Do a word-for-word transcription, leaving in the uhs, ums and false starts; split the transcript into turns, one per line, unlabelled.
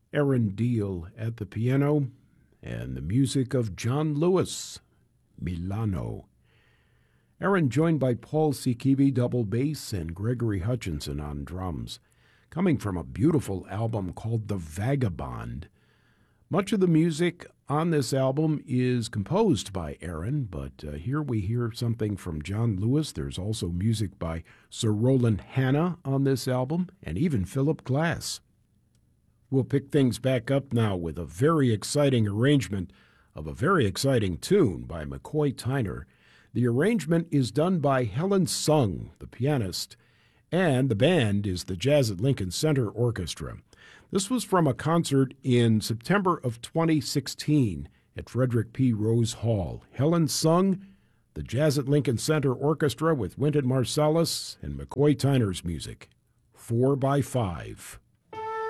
Aaron Deal at the piano, and the music of John Lewis, Milano. Aaron joined by Paul Sikivi double bass and Gregory Hutchinson on drums, coming from a beautiful album called The Vagabond. Much of the music on this album is composed by Aaron, but uh, here we hear something from John Lewis. There's also music by Sir Roland Hanna on this album, and even Philip Glass. We'll pick things back up now with a very exciting arrangement of a very exciting tune by McCoy Tyner. The arrangement is done by Helen Sung, the pianist, and the band is the Jazz at Lincoln Center Orchestra. This was from a concert in September of twenty sixteen at Frederick P. Rose Hall. Helen Sung, the Jazz at Lincoln Center Orchestra with Wynton Marsalis and McCoy Tyner's music. Four by Five.